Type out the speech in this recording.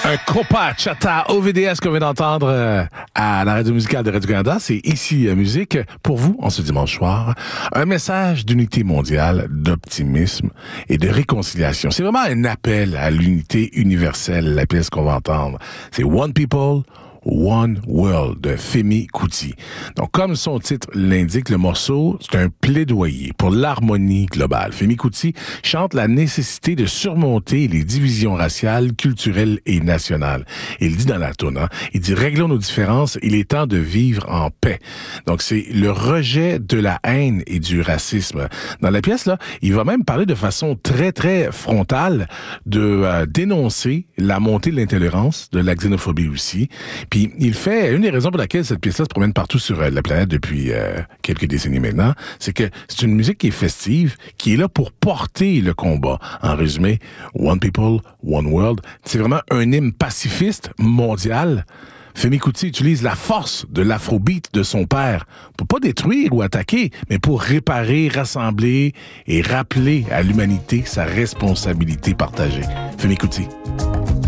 Un Copa Chata OVDS qu'on vient d'entendre à la radio musicale de Radio-Canada. C'est ici Musique pour vous en ce dimanche soir. Un message d'unité mondiale, d'optimisme et de réconciliation. C'est vraiment un appel à l'unité universelle, la pièce qu'on va entendre. C'est One People, One World de Femi Kuti. Donc, comme son titre l'indique, le morceau, c'est un plaidoyer pour l'harmonie globale. Femi Kuti chante la nécessité de surmonter les divisions raciales, culturelles et nationales. Il dit dans la tune, il dit « Réglons nos différences, il est temps de vivre en paix ». Donc, c'est le rejet de la haine et du racisme. Dans la pièce, là, il va même parler de façon très, très frontale de dénoncer la montée de l'intolérance, de la xénophobie aussi. Puis il fait, une des raisons pour laquelle cette pièce-là se promène partout sur la planète depuis quelques décennies maintenant, c'est que c'est une musique qui est festive, qui est là pour porter le combat. En résumé, One People, One World, c'est vraiment un hymne pacifiste mondial. Femi Kuti utilise la force de l'afrobeat de son père pour pas détruire ou attaquer, mais pour réparer, rassembler et rappeler à l'humanité sa responsabilité partagée. Femi Kuti.